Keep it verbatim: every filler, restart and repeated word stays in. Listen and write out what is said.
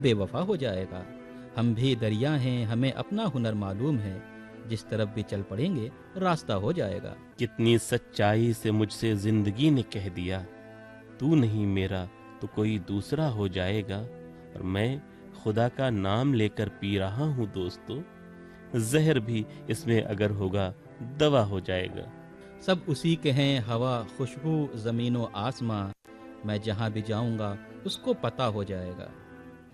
बेवफा हो जाएगा। हम भी दरिया हैं, हमें अपना हुनर मालूम है, जिस तरफ भी चल पड़ेंगे रास्ता हो जाएगा। कितनी सच्चाई से मुझसे जिंदगी ने कह दिया, तू नहीं मेरा तो कोई दूसरा हो जाएगा। और मैं खुदा का नाम लेकर पी रहा हूँ दोस्तों, जहर भी इसमें अगर होगा दवा हो जाएगा। सब उसी के हैं, हवा खुशबू ज़मीन व आसमां, मैं जहाँ भी जाऊँगा उसको पता हो जाएगा।